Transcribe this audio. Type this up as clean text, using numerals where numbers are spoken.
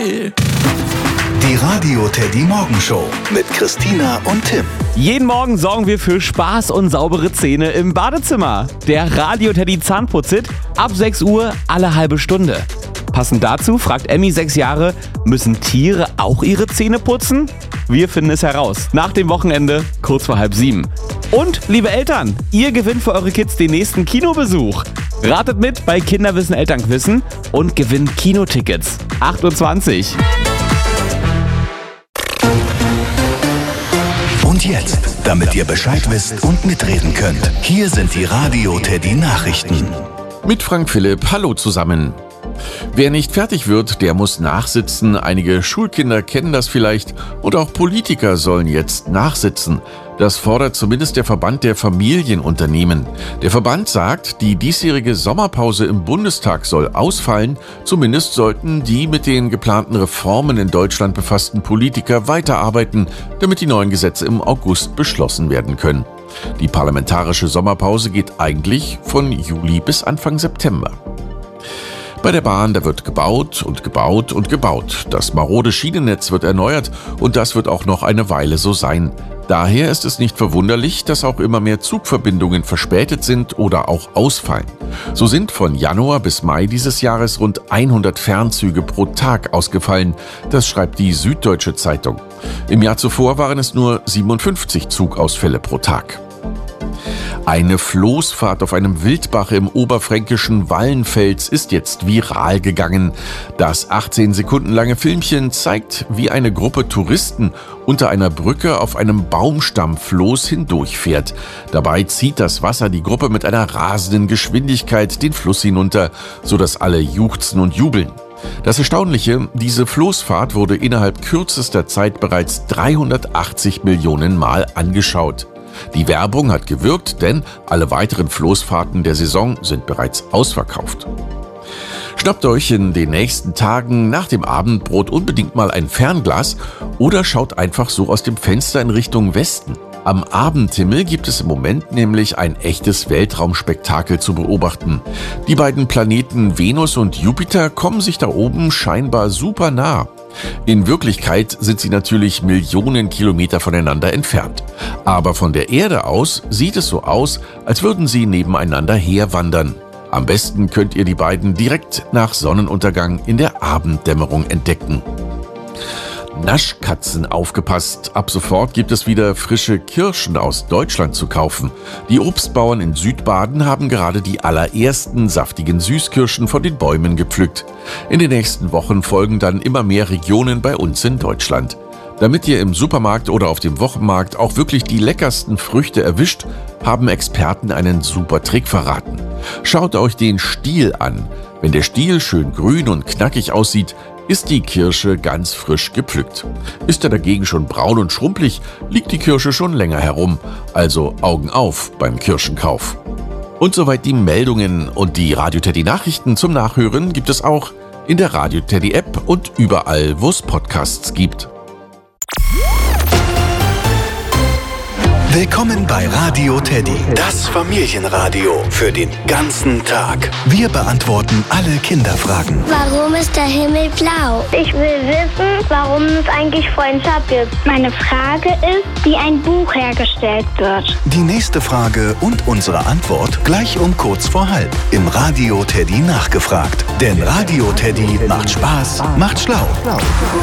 geil. Die Radio Teddy Morgenshow mit Christina und Tim. Jeden Morgen sorgen wir für Spaß und saubere Zähne im Badezimmer. Der Radio Teddy Zahnputzit ab 6 Uhr alle halbe Stunde. Passend dazu fragt Emmy 6 Jahre, müssen Tiere auch ihre Zähne putzen? Wir finden es heraus. Nach dem Wochenende, kurz vor 6:30. Und, liebe Eltern, ihr gewinnt für eure Kids den nächsten Kinobesuch. Ratet mit bei Kinderwissen Elternquissen und gewinnt Kinotickets. 28. Und jetzt, damit ihr Bescheid wisst und mitreden könnt, hier sind die Radio Teddy Nachrichten. Mit Frank Philipp, hallo zusammen. Wer nicht fertig wird, der muss nachsitzen. Einige Schulkinder kennen das vielleicht und auch Politiker sollen jetzt nachsitzen. Das fordert zumindest der Verband der Familienunternehmen. Der Verband sagt, die diesjährige Sommerpause im Bundestag soll ausfallen. Zumindest sollten die mit den geplanten Reformen in Deutschland befassten Politiker weiterarbeiten, damit die neuen Gesetze im August beschlossen werden können. Die parlamentarische Sommerpause geht eigentlich von Juli bis Anfang September. Bei der Bahn, da wird gebaut und gebaut und gebaut. Das marode Schienennetz wird erneuert und das wird auch noch eine Weile so sein. Daher ist es nicht verwunderlich, dass auch immer mehr Zugverbindungen verspätet sind oder auch ausfallen. So sind von Januar bis Mai dieses Jahres rund 100 Fernzüge pro Tag ausgefallen. Das schreibt die Süddeutsche Zeitung. Im Jahr zuvor waren es nur 57 Zugausfälle pro Tag. Eine Floßfahrt auf einem Wildbach im oberfränkischen Wallenfels ist jetzt viral gegangen. Das 18 Sekunden lange Filmchen zeigt, wie eine Gruppe Touristen unter einer Brücke auf einem Baumstammfloß hindurchfährt. Dabei zieht das Wasser die Gruppe mit einer rasenden Geschwindigkeit den Fluss hinunter, sodass alle juchzen und jubeln. Das Erstaunliche, diese Floßfahrt wurde innerhalb kürzester Zeit bereits 380 Millionen Mal angeschaut. Die Werbung hat gewirkt, denn alle weiteren Floßfahrten der Saison sind bereits ausverkauft. Schnappt euch in den nächsten Tagen nach dem Abendbrot unbedingt mal ein Fernglas oder schaut einfach so aus dem Fenster in Richtung Westen. Am Abendhimmel gibt es im Moment nämlich ein echtes Weltraumspektakel zu beobachten. Die beiden Planeten Venus und Jupiter kommen sich da oben scheinbar super nah. In Wirklichkeit sind sie natürlich Millionen Kilometer voneinander entfernt. Aber von der Erde aus sieht es so aus, als würden sie nebeneinander herwandern. Am besten könnt ihr die beiden direkt nach Sonnenuntergang in der Abenddämmerung entdecken. Naschkatzen aufgepasst. Ab sofort gibt es wieder frische Kirschen aus Deutschland zu kaufen. Die Obstbauern in Südbaden haben gerade die allerersten saftigen Süßkirschen von den Bäumen gepflückt. In den nächsten Wochen folgen dann immer mehr Regionen bei uns in Deutschland. Damit ihr im Supermarkt oder auf dem Wochenmarkt auch wirklich die leckersten Früchte erwischt, haben Experten einen super Trick verraten. Schaut euch den Stiel an. Wenn der Stiel schön grün und knackig aussieht, ist die Kirsche ganz frisch gepflückt. Ist er dagegen schon braun und schrumpelig, liegt die Kirsche schon länger herum. Also Augen auf beim Kirschenkauf. Und soweit die Meldungen und die Radio Teddy Nachrichten zum Nachhören gibt es auch in der Radio Teddy App und überall, wo es Podcasts gibt. Willkommen bei Radio Teddy, das Familienradio für den ganzen Tag. Wir beantworten alle Kinderfragen. Warum ist der Himmel blau? Ich will wissen, warum es eigentlich Freundschaft gibt. Meine Frage ist, wie ein Buch hergestellt wird. Die nächste Frage und unsere Antwort gleich um kurz vor halb im Radio Teddy nachgefragt. Denn Radio Teddy macht Spaß, macht schlau.